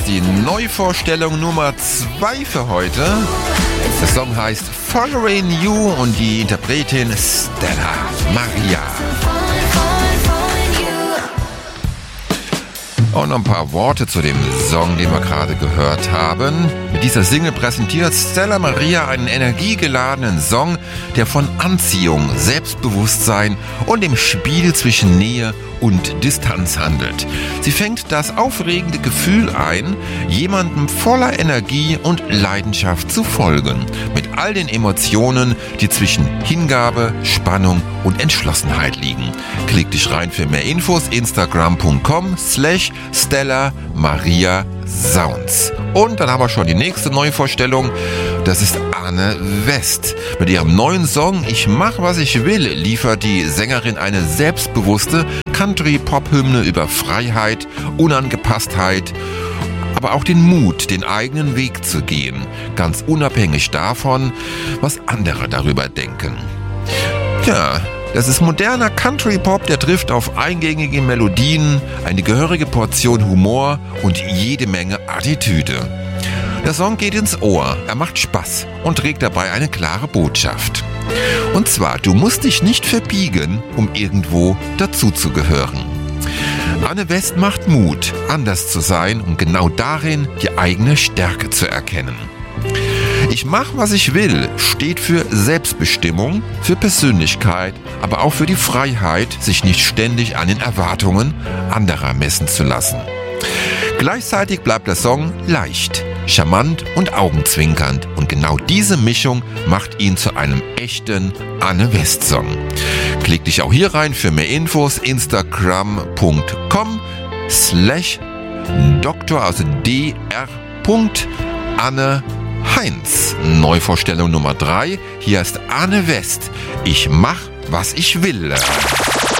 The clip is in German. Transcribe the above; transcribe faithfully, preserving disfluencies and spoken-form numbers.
ist die Neuvorstellung Nummer zwei für heute. Der Song heißt Following You und die Interpretin Stella Maria. Und noch ein paar Worte zu dem Song, den wir gerade gehört haben. Mit dieser Single präsentiert Stella Maria einen energiegeladenen Song, der von Anziehung, Selbstbewusstsein und dem Spiel zwischen Nähe und Distanz handelt. Sie fängt das aufregende Gefühl ein, jemandem voller Energie und Leidenschaft zu folgen. Mit all den Emotionen, die zwischen Hingabe, Spannung und Entschlossenheit liegen. Klick dich rein für mehr Infos, instagram punkt com slash Stella Maria Sounds. Und dann haben wir schon die nächste Neuvorstellung. Das ist Anne West. Mit ihrem neuen Song Ich mach, was ich will, liefert die Sängerin eine selbstbewusste Country-Pop-Hymne über Freiheit, Unangepasstheit, aber auch den Mut, den eigenen Weg zu gehen, ganz unabhängig davon, was andere darüber denken. Ja, das ist moderner Country-Pop, der trifft auf eingängige Melodien, eine gehörige Portion Humor und jede Menge Attitüde. Der Song geht ins Ohr, er macht Spaß und trägt dabei eine klare Botschaft. Und zwar, du musst dich nicht verbiegen, um irgendwo dazuzugehören. Anne West macht Mut, anders zu sein und genau darin die eigene Stärke zu erkennen. Ich mach, was ich will, steht für Selbstbestimmung, für Persönlichkeit, aber auch für die Freiheit, sich nicht ständig an den Erwartungen anderer messen zu lassen. Gleichzeitig bleibt der Song leicht, charmant und augenzwinkernd und genau diese Mischung macht ihn zu einem echten Anne West Song. Klick dich auch hier rein für mehr Infos, instagram punkt com slash Doktor, also Dr. Anne Heinz. Neuvorstellung Nummer drei. Hier ist Anne West. Ich mach, was ich will.